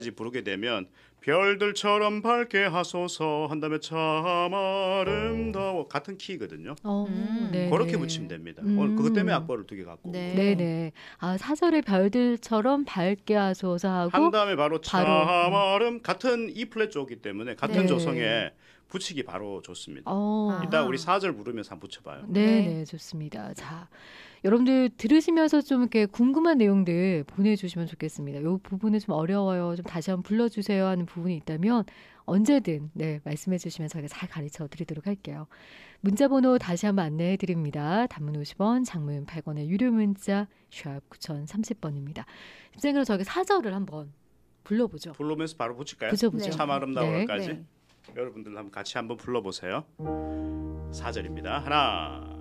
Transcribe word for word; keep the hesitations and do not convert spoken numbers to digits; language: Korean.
부르게 되면 별들처럼 밝게 하소서 한 다음에 참 아름다워 같은 키거든요. 어, 음. 네, 그렇게 네. 붙이면 됩니다. 음. 오늘 그것 때문에 악보를 두 개 갖고 온 네. 거예요. 네네. 아, 사절의 별들처럼 밝게 하소서 하고 한 다음에 바로 참 바로, 음. 아름 같은 E 플랫 쪽이기 때문에 같은 네. 조성에 붙이기 바로 좋습니다. 어, 이따 아하. 우리 사 절 부르면서 한번 붙여봐요. 네네, 네. 좋습니다. 자, 여러분들 들으시면서 좀 이렇게 궁금한 내용들 보내주시면 좋겠습니다. 이 부분이 좀 어려워요. 좀 다시 한번 불러주세요 하는 부분이 있다면 언제든 네, 말씀해 주시면 저희가 잘 가르쳐 드리도록 할게요. 문자번호 다시 한번 안내해 드립니다. 단문 오십 원, 장문 백 원의 유료 문자 샵 구공삼공 번입니다. 입장으로 저희가 사 절을 한번 불러보죠. 부르면서 바로 붙일까요? 그죠, 그죠. 네. 참 아름다워까지 네. 네. 여러분들 한번 같이 한번 불러보세요. 사 절입니다. 하나